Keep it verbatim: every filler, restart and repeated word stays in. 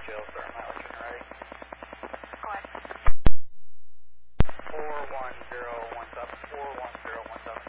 Jill, start mileage and ready. Go ahead. four one zero one seven, four one zero one seven.